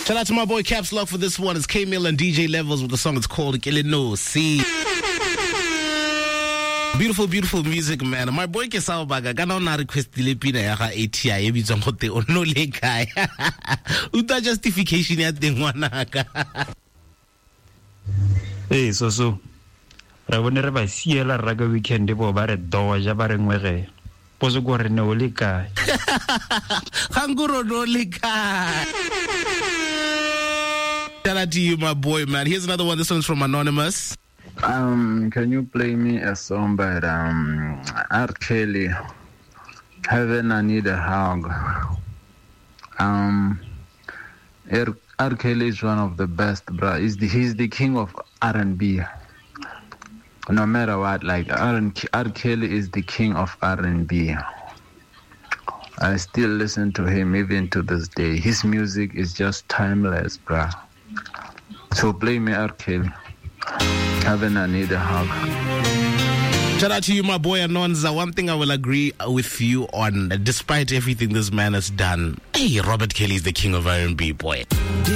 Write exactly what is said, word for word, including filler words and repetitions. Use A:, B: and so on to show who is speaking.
A: Shout out to my boy Caps Lock for this one. It's K-Mill and D J Levels with the song. It's called Keleno. See. Beautiful, beautiful music, man. My boy Kesao Baga, gana na request dilepina ya ga A T I ebi tsong gote o no le kae. Uta justification ya teng ngwana ka.
B: Hey, so so. Ra bone re ba siela raga weekend bo ba re doja ba re ngwege. Poso go re ne o le kae.
A: Hanguro no le kae. Shout out to you, my boy, man. Here's another one. This one's from Anonymous.
C: Um, can you play me a song by um R. Kelly? Heaven, I Need a Hug. Um, R. R. Kelly is one of the best, bro. He's the he's the king of R and B. No matter what, like R. R. Kelly is the king of R and B. I still listen to him even to this day. His music is just timeless, bro. So play me R. Kelly. Heaven, I Need a Hug.
A: Shout out to you, my boy Anonza. One thing I will agree with you on, despite everything this man has done, hey, Robert Kelly is the king of R and B, boy.